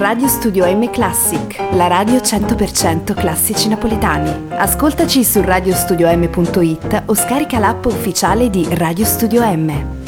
Radio Studio M Classic, la radio 100% classici napoletani. Ascoltaci su radiostudiom.it o scarica l'app ufficiale di Radio Studio M.